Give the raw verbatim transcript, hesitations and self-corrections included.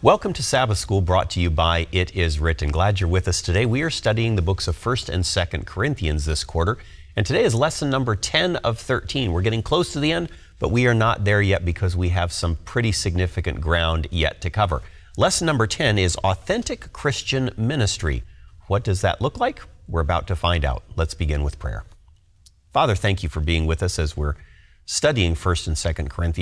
Welcome to Sabbath School, brought to you by It Is Written. Glad you're with us today. We are studying the books of First and Second Corinthians this quarter, and today is lesson number ten of thirteen. We're getting close to the end, but we are not there yet because we have some pretty significant ground yet to cover. Lesson number ten is Authentic Christian Ministry. What does that look like? We're about to find out. Let's begin with prayer. Father, thank you for being with us as we're studying First and Second Corinthians.